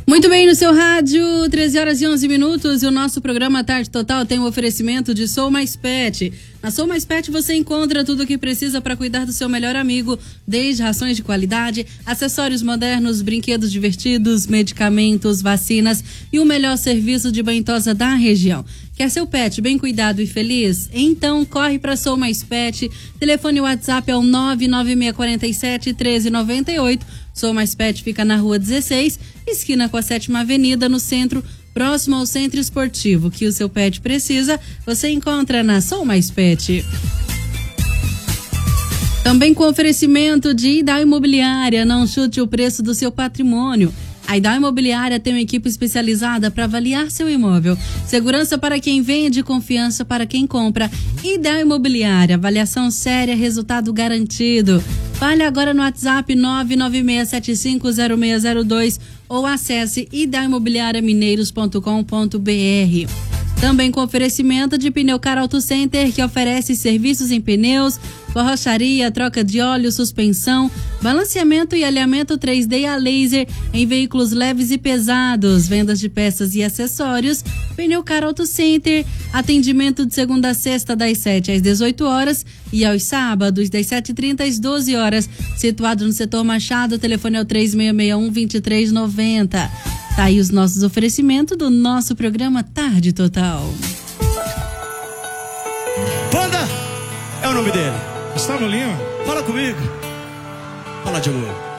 Muito bem, no seu rádio, 13 horas e 11 minutos, e o nosso programa Tarde Total tem um oferecimento de Sou Mais Pet. Na Sou Mais Pet você encontra tudo o que precisa para cuidar do seu melhor amigo, desde rações de qualidade, acessórios modernos, brinquedos divertidos, medicamentos, vacinas e o melhor serviço de banho-tosa da região. Quer seu pet bem cuidado e feliz? Então corre para Sou Mais Pet. Telefone WhatsApp é o 99647-1398. Sou Mais Pet fica na rua 16, esquina com a 7ª Avenida, no centro, próximo ao Centro Esportivo. Que o seu pet precisa, você encontra na Sou Mais Pet. Também com oferecimento de Idal Imobiliária, não chute o preço do seu patrimônio. A Idal Imobiliária tem uma equipe especializada para avaliar seu imóvel. Segurança para quem vende, confiança para quem compra. Idal Imobiliária, avaliação séria, resultado garantido. Fale agora no WhatsApp 996750602 ou acesse idalimobiliariamineiros.com.br. Também com oferecimento de Pneucar Auto Center, que oferece serviços em pneus, borracharia, troca de óleo, suspensão, balanceamento e alinhamento 3D a laser em veículos leves e pesados, vendas de peças e acessórios. Pneucar Auto Center, atendimento de segunda a sexta das 7 às 18 horas e aos sábados das 7h30 às 12 horas. Situado no setor Machado, o telefone é o 3661-2390. Tá aí os nossos oferecimentos do nosso programa Tarde Total. Panda é o nome dele. Gustavo Lima. Fala comigo. Fala de amor.